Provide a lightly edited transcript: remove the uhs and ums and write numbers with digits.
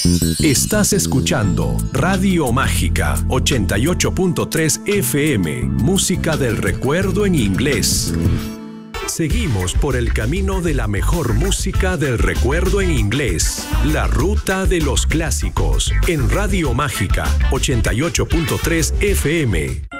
Estás escuchando Radio Mágica 88.3 FM, música del recuerdo en inglés. Seguimos por el camino de la mejor música del recuerdo en inglés, la ruta de los clásicos, en Radio Mágica 88.3 FM.